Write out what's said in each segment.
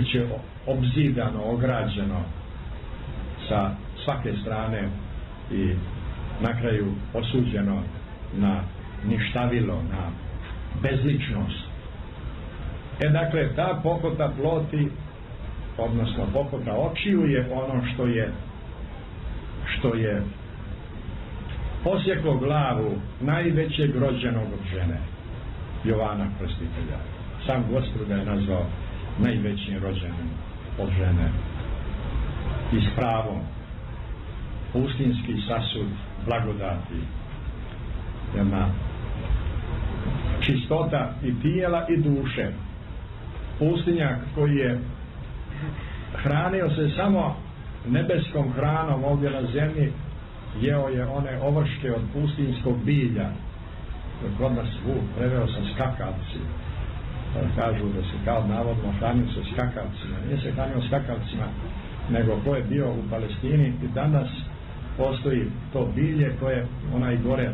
će obzidano, ograđeno sa svake strane i na kraju osuđeno na ništavilo, na bezličnost. Dakle, ta pohota ploti, odnosno pohota očiju je ono što je posjeklo glavu najvećeg rođenog od žene, Jovana Krstitelja. Sam Gospod ga je nazvao najvećim rođenim od žene. I s pravom, pustinski sasud blagodati, jedna čistota i tijela i duše. Pustinjak koji je hranio se samo nebeskom hranom ovdje na zemlji, jeo je one ovrške od pustinskog bilja. Kod nas preveo sam skakavci. Kažu da se kao navodno hranio se skakavcima. Nije se hranio skakavcima, nego ko je bio u Palestini i danas postoji to bilje koje onaj gore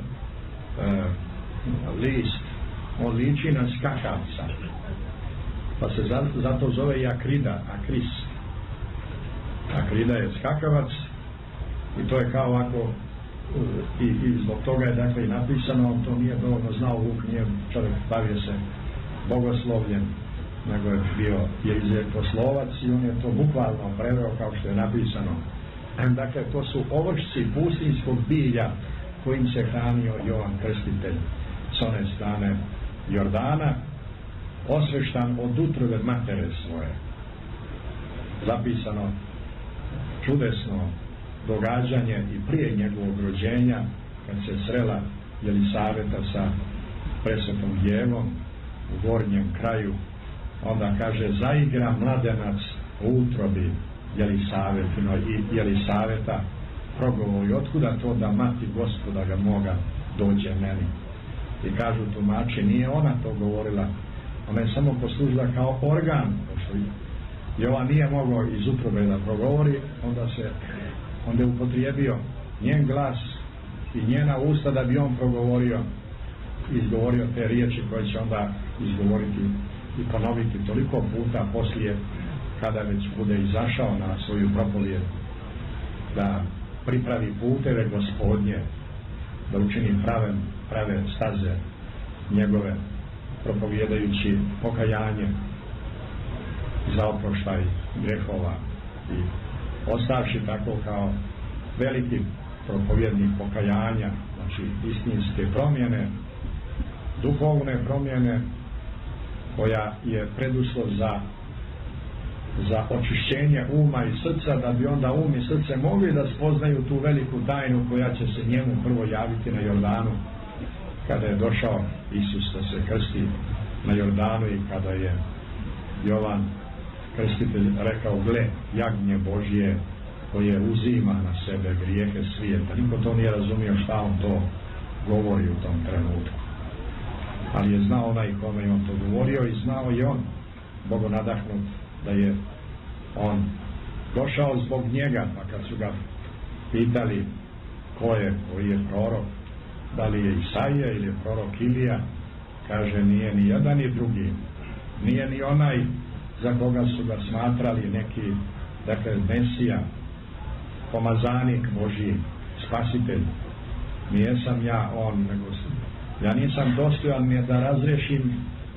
list, on liči na skakavca, pa se zato zove i akrida, akris. Akrida je skakavac i to je kao ovako i zbog toga je dakle i napisano, on to nije dovoljno znao Vuk, nije čovjek bavio se bogoslovljem, nego je bio jezikoslovac i on je to bukvalno preveo kao što je napisano. Dakle, to su ovršci pustinskog bilja kojim se hranio Jovan Krstitelj s one strane Jordana, osveštan od utrobe matere svoje. Zapisano čudesno događanje i prije njegovog rođenja, kad se srela Jelisaveta sa presvetom djevom u gornjem kraju, onda kaže, zaigra mladenac u utrobi Jelisavetino i Jelisaveta progovori, otkuda to da mati Gospoda ga moga dođe meni. I kažu tumači, nije ona to govorila, ona je samo poslužila kao organ, pošto Jovan nije mogao iz utrobe da progovori, onda je upotrijebio njen glas i njena usta da bi on progovorio i izgovorio te riječi koje će onda izgovoriti i ponoviti toliko puta poslije, kada već bude izašao na svoju propovijed, da pripravi puteve Gospodnje, da učini prave staze njegove, propovjedajući pokajanje za oproštaj grehova i ostavši tako kao veliki propovjednik pokajanja, znači istinske promjene, duhovne promjene, koja je preduslov za očišćenje uma i srca, da bi onda um i srce mogli da spoznaju tu veliku tajnu koja će se njemu prvo javiti na Jordanu, kada je došao Isus da se krsti na Jordanu i kada je Jovan Krstitelj rekao, gle, jagnje Božje koje uzima na sebe grijehe svijeta. Niko to nije razumio šta on to govori u tom trenutku, ali je znao onaj kome je on to govorio i znao je on, Bogu nadahnut, da je on došao zbog njega. Pa kad su ga pitali koji je prorok, da li je Isaija ili je prorok Ilija, kaže, nije ni jedan ni drugi, nije ni onaj za koga su ga smatrali neki, dakle, Mesija, pomazanik Božji, spasitelj. Nijesam ja on, nego ja nisam dostojan ni da razrešim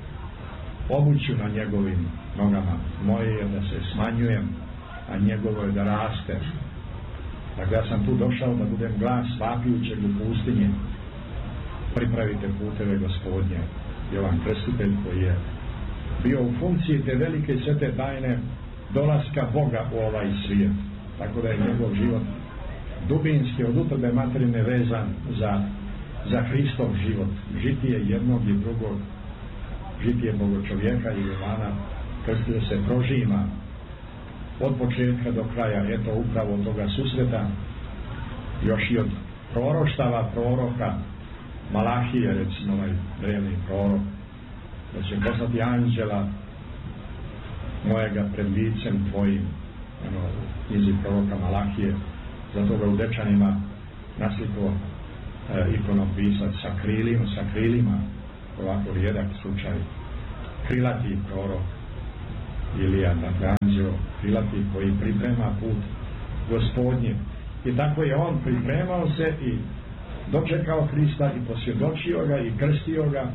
obuću na njegovim nogama. Moje je da se smanjujem, a njegovo je da raste. Dakle, ja sam tu došao da budem glas vapijućeg u pustinji. Pripravite puteve Gospodnje. Jovan Krstitelj, koji je bio u funkciji te velike i svete tajne dolaska Boga u ovaj svijet. Tako da je njegov život dubinski od utrobe materine vezan za Hristov život. Žitije jednog i drugog, žitije Bogočovjeka i Jovana Krstitelja se prožima od početka do kraja, eto upravo od toga susreta, još i od proroštava proroka Malahije, recimo ovaj drevni prorok, da će poslati anđela mojega pred licem tvojim, u knjizi proroka Malahije. Zato ga u Dečanima nasliko ikonopisac sa krilima, ovako rijedak slučaj, krilati prorok Ilija, dakle anđeo krilati koji priprema put Gospodnje. I tako je on pripremao se i dočekao Hrista i posvjedočio ga i krstio ga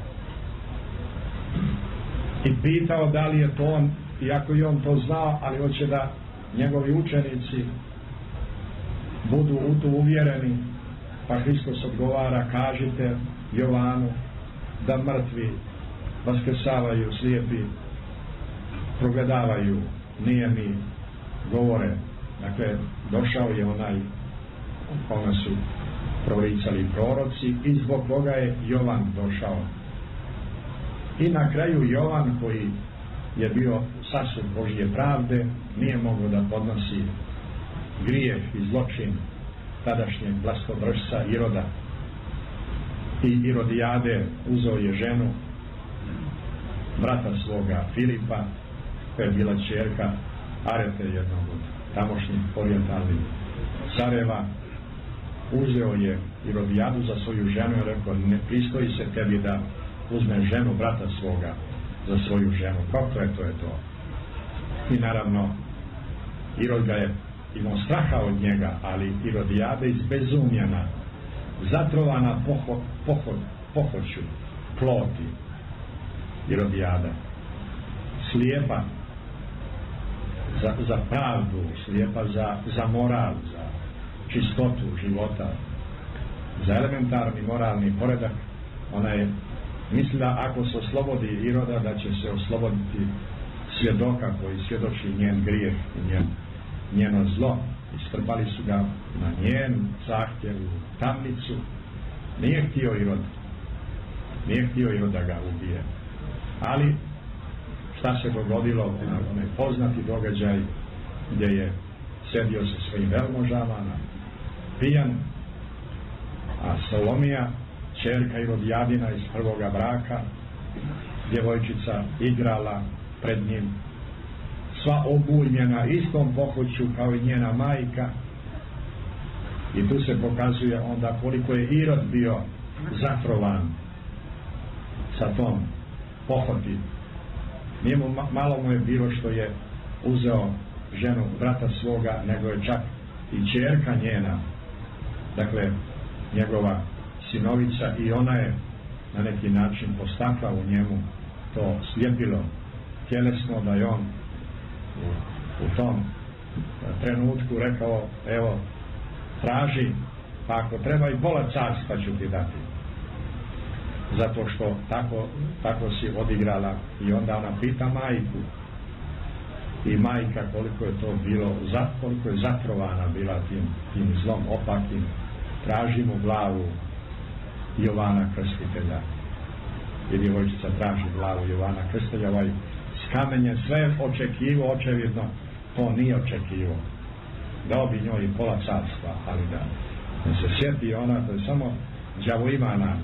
i pitao da li je to on, iako je on to znao, ali hoće da njegovi učenici budu u to uvjereni. Pa Hristos odgovara, kažite Jovanu da mrtvi vaskrsavaju, slijepi progledavaju, nijemi govore. Dakle, došao je onaj kome su proricali proroci i zbog koga je Jovan došao. I na kraju Jovan, koji je bio sasvim Božje pravde, nije mogao da podnosi grijeh i zločin tadašnjeg vlastodržca Iroda i Irodijade. Uzeo je ženu brata svoga Filipa, koja je bila ćerka Arete, jednog od tamošnjih orijentalnih careva. Uzeo je Irodijadu za svoju ženu i rekao, ne pristoji se tebi da uzme ženu brata svoga za svoju ženu. Kako je to? I naravno Irod ga je imao straha od njega, ali Irodijada izbezumljena, zatrovana pohoću, ploti. Irodijada slijepa za pravdu, slijepa za moral, za čistotu života, za elementarni moralni poredak. Ona je mislila, ako se oslobodi Iroda, da će se osloboditi svjedoka koji svjedoči njen grijeh i njeno zlo. Istrpali su ga na njen zahtjev u tamnicu. Nije htio Irod da ga ubije. Ali šta se dogodilo? Onaj poznati događaj gdje je sedio sa svojim velmožama pijan, a Salomija, ćerka Irodijadina iz prvoga braka, djevojčica, igrala pred njim, sva obujmljena istom pohoću kao i njena majka. I tu se pokazuje onda koliko je Irod bio zatrovan sa tom pohoti. Nije mu malo mu je bilo što je uzeo ženu brata svoga, nego je čak i ćerka njena, dakle njegova sinovica, i ona je na neki način postakla u njemu to sljepilo tjelesno, da je on u tom trenutku rekao, evo, traži, pa ako treba i pola carstva ću ti dati, zato što tako si odigrala. I onda ona pita majku, i majka koliko je to bilo, koliko je zatrovana bila tim zlom opakim, traži mu glavu Jovana Krstitelja. I djevojčica traži glavu Jovana Krstitelja, ovaj skamenje, sve očekivo, očevidno to nije očekivo. Dao bi njoj i pola carstva, ali da se sjeti ona, to je samo đavoimana,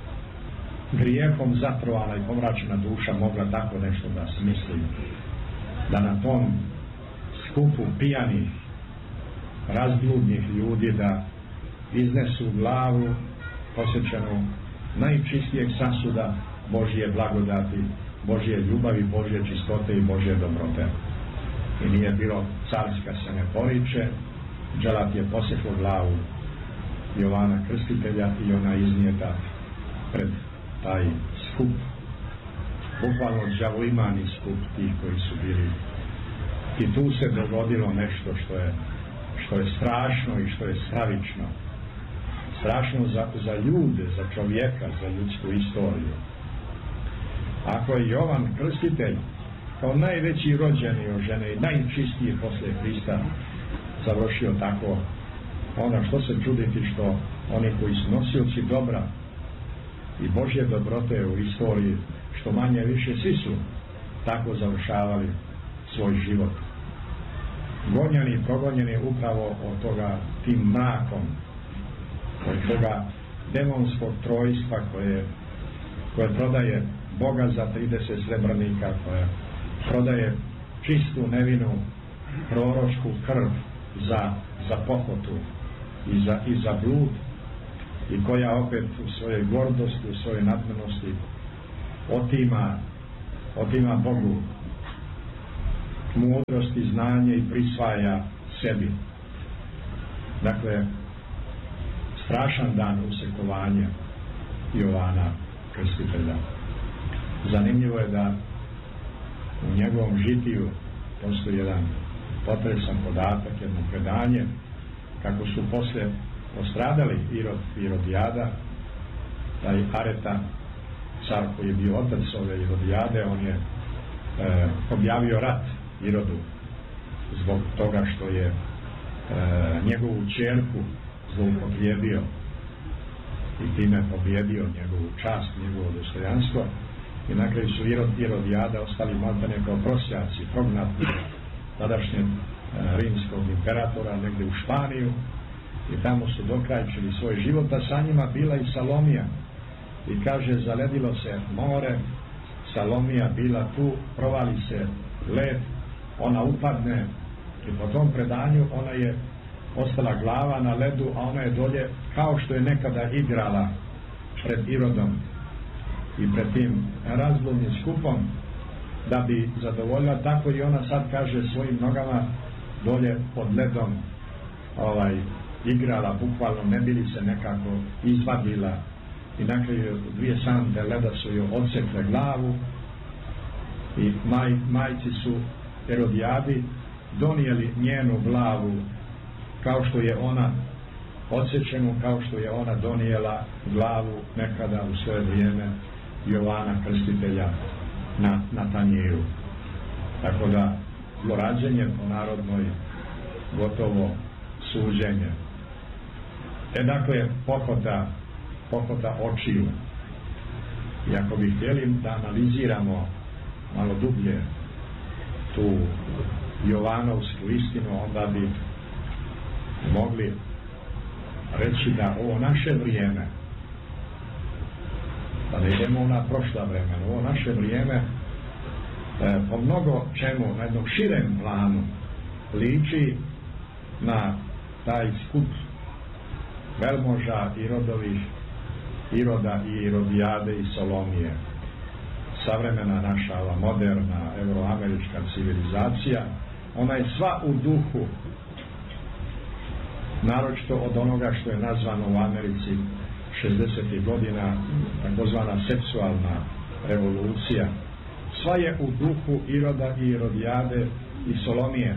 grijehom zatrovana i pomračena duša mogla tako nešto da smisli, da na tom skupu pijanih, razbludnih ljudi da iznesu glavu posvećenu najčistijeg sasuda Božje blagodati, Božje ljubavi, Božje čistote i Božje dobrote. I nije bilo carska se ne poriče, dželat je posjeklo glavu Jovana Krstitelja i ona iznijeta pred taj skup, bukvalno đavoimani skup tih koji su bili. I tu se dogodilo nešto što je strašno i što je stravično. Strašno za ljude, za čovjeka, za ljudsku istoriju. Ako je Jovan Krstitelj kao najveći rođeni od žene i najčistiji poslije Hrista završio tako, onda što se čuditi što oni koji su nosioci dobra i Božje dobrote u istoriji, što manje više svi su tako završavali svoj život. Gonjeni i progonjeni upravo od toga tim mrakom, od toga demonskog trojstva koje prodaje Boga za 30 srebrnika, koje prodaje čistu nevinu prorošku krv za pohotu i za blud, i koja opet u svojoj gordosti, u svojoj nadmenosti otima Bogu mudrost i znanje i prisvaja sebi. Dakle, strašan dan usekovanja Jovana Krstitelja. Zanimljivo je da u njegovom žitiju postoji jedan potresan podatak, jedno predanje, kako su poslije postradali Irod i Irodijada, taj Areta, car koji je bio otac ove Irodijade, on je objavio rat Irodu zbog toga što je njegovu ćerku zloupotrijebio i time pobjedio njegovu čast, njegovo dostojanstvo, i na kraju su Irod i Irodijada ostali maltene kao prosjaci, prognati tadašnjeg rimskog imperatora negdje u Španiju, i tamo su dokrajčili svoj život, a sa njima bila i Salomija. I kaže, zaledilo se more, Salomija bila tu, provali se led, ona upadne i po tom predanju ona je ostala glava na ledu, a ona je dolje kao što je nekada igrala pred Irodom i pred tim razbludnim skupom da bi zadovoljila, tako i ona sad, kaže, svojim nogama dolje pod ledom igrala, bukvalno, ne bi li se nekako izvadila, i na kraju dvije sante leda su joj odsekle glavu i majci su Irodijadi donijeli njenu glavu kao što je ona odsečenu, kao što je ona donijela glavu nekada u svoje vrijeme Jovana Krstitelja na tanjiru. Tako da zlorađenje po narodnoj gotovo suđenje. Dakle, pohota očiju. I ako bi htjeli da analiziramo malo dublje tu Jovanovsku istinu, onda bi mogli reći da ovo naše vrijeme, da ne idemo na prošla vremena, ovo naše vrijeme po mnogo čemu, na jednom širem planu, liči na taj skup velmoža Irodovih, Iroda i Irodijade i Salomije. Savremena naša, ova moderna euroamerička civilizacija, ona je sva u duhu, naročito od onoga što je nazvano u Americi 60. godina takozvana seksualna revolucija. Sva je u duhu Iroda i Irodijade i Salomije.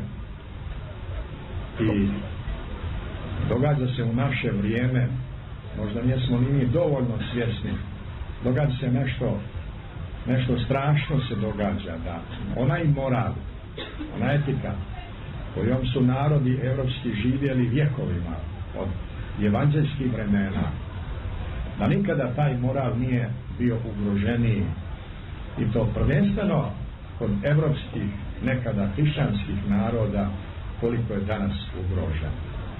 I događa se u naše vrijeme, možda nismo ni mi dovoljno svjesni, događa se nešto strašno se događa, da onaj moral, ona etika kojom su narodi evropski živjeli vjekovima od evanđelskih vremena, da nikada taj moral nije bio ugroženiji, i to prvenstveno kod evropskih, nekada hrišćanskih naroda, koliko je danas ugrožen.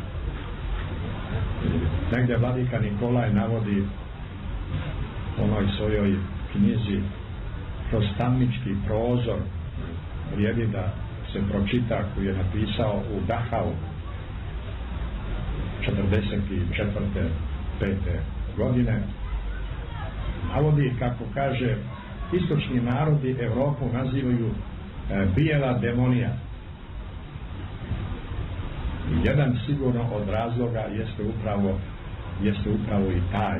Negdje vladika Nikolaj navodi u onoj svojoj knjizi kroz tamnički prozor, vrijedi da se pročita, koju je napisao u Dachau 44. 5. godine, navodi kako kaže, istočni narodi Europu nazivaju bijela demonija. Jedan sigurno od razloga jeste upravo i taj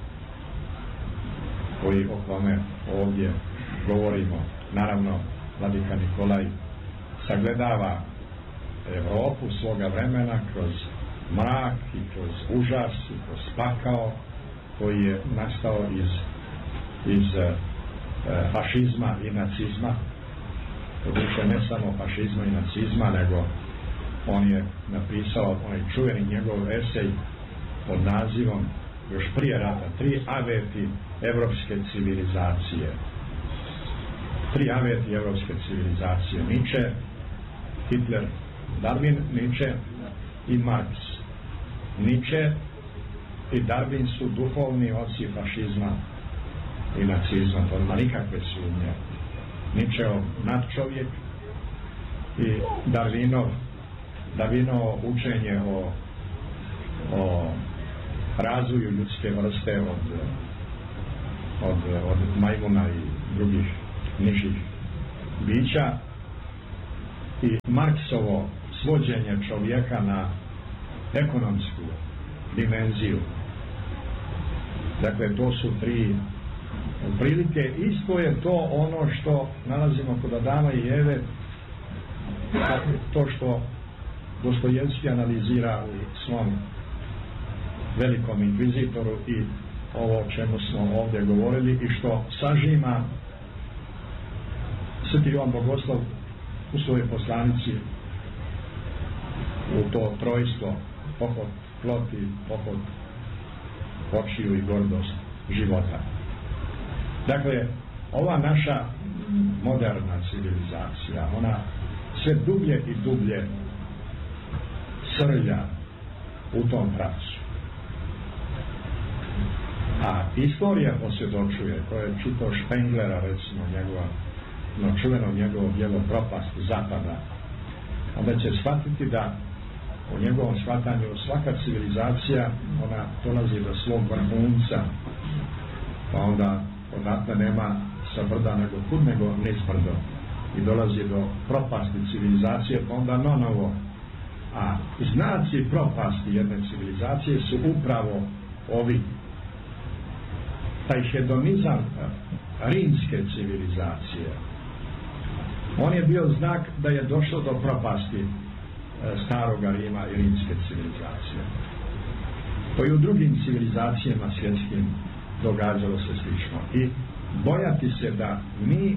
koji o kome ovdje govorimo. Naravno, vladika Nikolaj sagledava Europu svoga vremena kroz mrak i kroz užas i kroz pakao koji je nastao iz fašizma i nacizma. Doduše ne samo fašizma i nacizma, nego on je napisao onaj čuveni njegov esej pod nazivom, još prije rata, 3 aveti evropske civilizacije. 3 aveti evropske civilizacije. Nietzsche, Hitler, Darwin, Nietzsche i Marx. Nietzsche i Darwin su duhovni oci fašizma i nacizma, to nema nikakve sumnje. Nietzscheov nadčovjek i Darwinovo učenje o razvoju ljudske vrste od majmuna i drugih nižih bića i Marksovo svođenje čovjeka na ekonomsku dimenziju. Dakle, to su tri prilike. Isto je to ono što nalazimo kod Adama i Eve, to što Dostojevski analizira u svom Velikom inkvizitoru i ovo o čemu smo ovdje govorili i što sažima Sveti Jovan Bogoslov u svojoj poslanici u to trojstvo, pohod ploti, pohod očiju i gordost života. Dakle, ova naša moderna civilizacija, ona sve dublje i dublje srlja u tom pravcu. A istorija posvjedočuje, ko je čitao Špenglera, recimo čuveno njegovo djelo Propast Zapada, onda će shvatiti da u njegovom shvatanju svaka civilizacija, ona dolazi do svog vrhunca, pa onda odatle nema sa brda nego kud nego niz brdo i dolazi do propasti civilizacije, pa onda novo. A znaci propasti jedne civilizacije su upravo ovi, taj hedonizam rimske civilizacije. On je bio znak da je došlo do propasti staroga Rima i rimske civilizacije. To i u drugim civilizacijama svjetskim događalo se slično. I bojati se da mi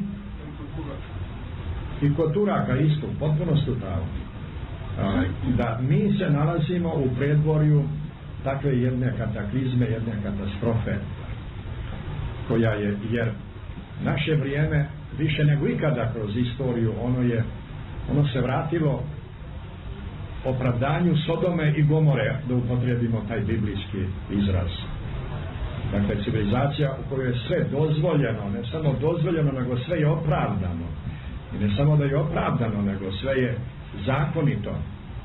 i kod Turaka isto, potpuno stutavo, da mi se nalazimo u predvorju takve jedne kataklizme, jedne katastrofe koja je, jer naše vrijeme više nego ikada kroz istoriju ono se vratilo opravdanju Sodome i Gomore, da upotrijebimo taj biblijski izraz. Dakle, civilizacija u kojoj je sve dozvoljeno, ne samo dozvoljeno, nego sve je opravdano. I ne samo da je opravdano, nego sve je zakonito.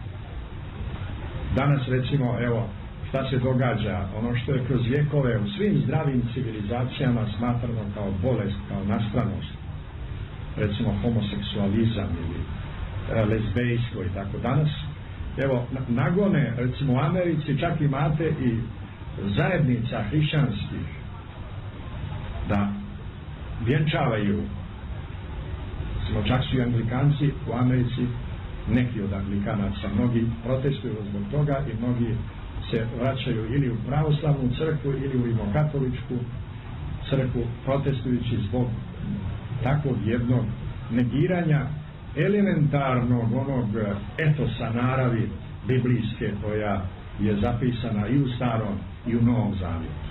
Danas, recimo, evo, šta se događa, ono što je kroz vjekove u svim zdravim civilizacijama smatrano kao bolest, kao nastranost, recimo homoseksualizam ili lezbejstvo i tako danas, evo, nagone, recimo u Americi čak imate i zajednica hrišćanskih da vjenčavaju, recimo čak su i Anglikanci u Americi, neki od Anglikanaca, mnogi protestuju zbog toga i mnogi se vraćaju ili u pravoslavnu crkvu ili u rimokatoličku crkvu, protestujući zbog takvog jednog negiranja elementarnog onog etosa naravi biblijske koja je zapisana i u Starom i u Novom Zavjetu.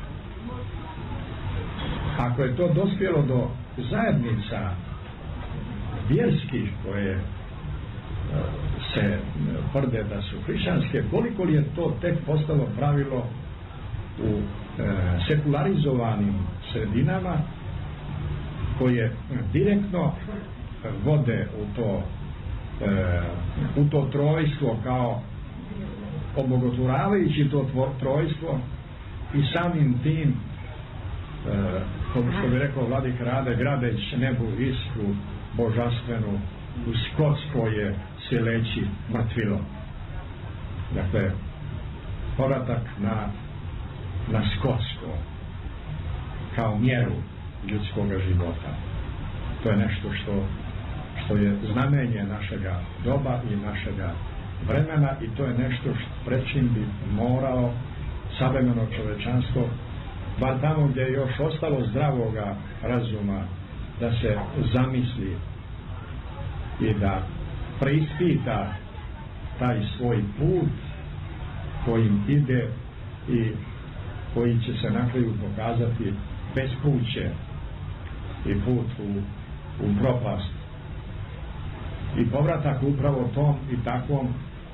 Ako je to dospjelo do zajednica vjerskih koje se tvrde da su hrišćanske, koliko li je to tek postalo pravilo u sekularizovanim sredinama koje direktno vode u to trojstvo, kao obogotvuravajući to trojstvo i samim tim, što bi rekao Vladik Rade, gradeć nebu iskru božanstvenu u Skotsko je sileći mrtvilo. Dakle, povratak na Skotsko kao mjeru ljudskog života. To je nešto što je znamenje našega doba i našega vremena i to je nešto pred čim bi morao savremeno čovečanstvo, bar tamo gdje je još ostalo zdravoga razuma, da se zamisli i da preispita taj svoj put kojim ide i koji će se na kraju pokazati bespuće i put u propast i povratak upravo tom i takvom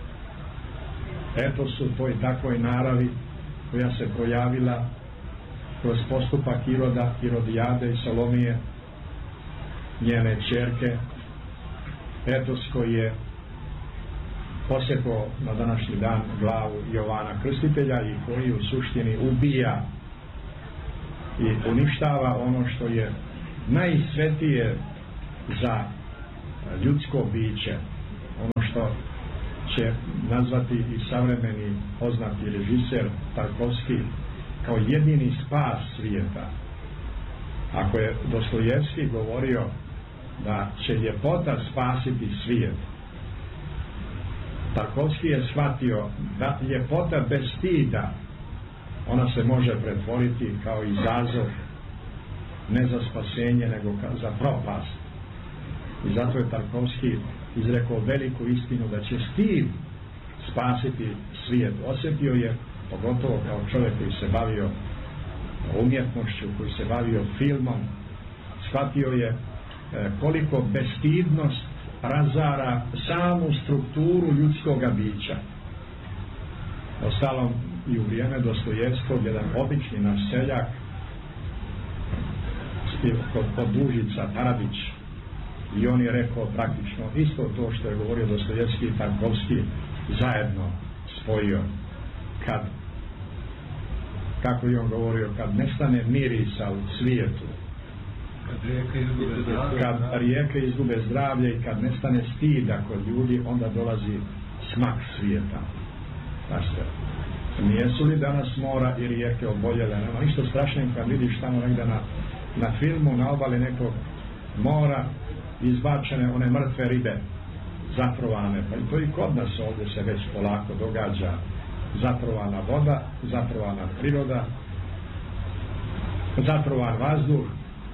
etosu, toj takvoj naravi koja se projavila kroz postupak Irodijade i Salomije, njene ćerke, etos koji je posjekao na današnji dan glavu Jovana Krstitelja i koji u suštini ubija i uništava ono što je najsvetije za ljudsko biće, što će nazvati i savremeni poznati režiser Tarkovski kao jedini spas svijeta. Ako je Dostojevski govorio da će ljepota spasiti svijet, Tarkovski je shvatio da ljepota bez stida, ona se može pretvoriti kao izazov ne za spasenje nego za propast. I zato je Tarkovski izrekao veliku istinu da će stid spasiti svijet. Osjetio je, pogotovo kao čovjek koji se bavio umjetnošću, koji se bavio filmom, shvatio je koliko bestidnost razara samu strukturu ljudskoga bića. Ostalom i u vrijeme Dostojevskog jedan obični naš seljak kod Dužica Tarabić, i on je rekao praktično isto to što je govorio Dostojevski i Tarkovski zajedno spojio. Kako je on govorio, kad nestane mirisa u svijetu, kad rijeke izgube zdravlje i kad nestane stida kod ljudi, onda dolazi smak svijeta. Znači, nijesu li danas mora i rijeke oboljele? Nema ništa strašnim kad vidiš tamo negdje na filmu, na obali nekog mora izbačene one mrtve ribe, zatrovane, pa i to i kod nas ovdje se već polako događa. Zatrovana voda, zatrovana priroda, zatrovan vazduh,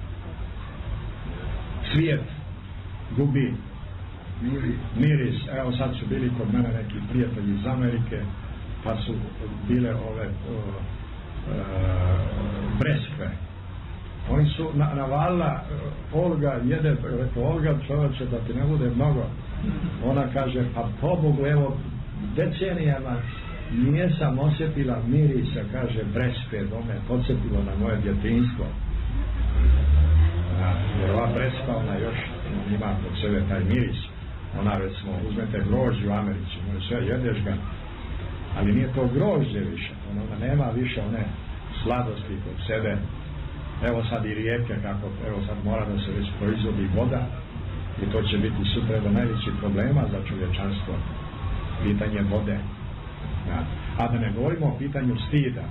svijet gubi miris. Evo sad su bili kod mene neki prijatelji iz Amerike, pa su bile ove breskve. Oni su navalila, Olga jede, rekao, Olga, čovječe, da ti ne bude mnogo. Ona kaže, pa pobogu, evo, decenijama nisam osjetila mirisa, kaže, breskve, to me podsjetilo na moje djetinjstvo. Jer ova breskva, ona još ima kod sebe taj miris. Ona, recimo, uzmete grožđe u Americi, sve, jedeš ga, ali nije to grožđe više, ona nema više one sladosti kod sebe. Evo sad i rijeke, kako, evo sad mora da se već proizvodi voda i to će biti sutra do najvećih problema za čovječanstvo, pitanje vode. A da ne govorimo o pitanju stida.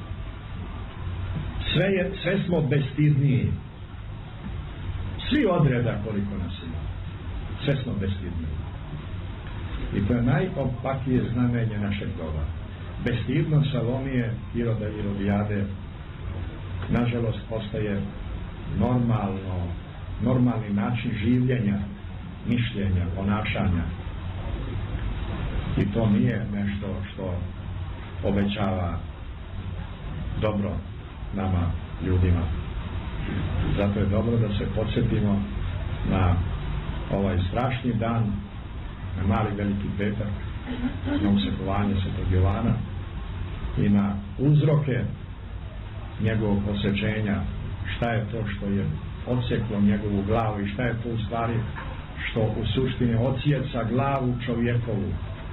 Sve smo bestidniji. Svi odreda koliko nas ima. Sve smo bestidniji. I to je najopakije znamenje našeg doba. Bestidnost Salomije, Iroda i Irodijade, nažalost postaje normalni način življenja, mišljenja, ponašanja. I to nije nešto što obećava dobro nama, ljudima. Zato je dobro da se podsjetimo na ovaj strašni dan, na mali veliki petak, na usekovanje Svetog Jovana i na uzroke njegovog posvećenja, šta je to što je odsjeklo njegovu glavu i šta je to u stvari što u suštini odsjeca glavu čovjekovu.